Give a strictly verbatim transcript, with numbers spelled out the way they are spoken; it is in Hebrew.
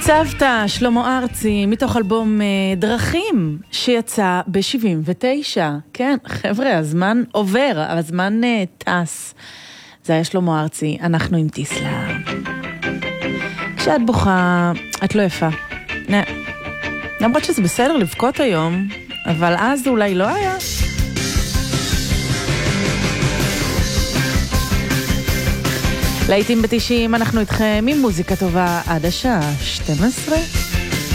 צוותא, שלמה ארצי, מתוך אלבום דרכים, שיצא ב-שבעים ותשע. כן, חבר'ה, הזמן עובר, הזמן טס. זה היה שלמה ארצי, אנחנו עם טיסלה. כשאת בוכה, את לא יפה. למרות שזה בסדר לבכות היום, אבל אז אולי לא היה. להיטים בתשעים, אנחנו איתכם עם מוזיקה טובה עד השעה שתים עשרה.